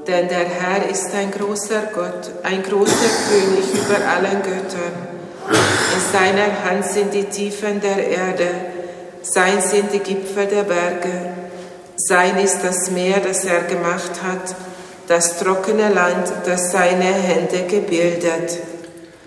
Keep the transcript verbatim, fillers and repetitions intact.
Denn der Herr ist ein großer Gott, ein großer König über allen Göttern. In seiner Hand sind die Tiefen der Erde, sein sind die Gipfel der Berge. Sein ist das Meer, das er gemacht hat, das trockene Land, das seine Hände gebildet.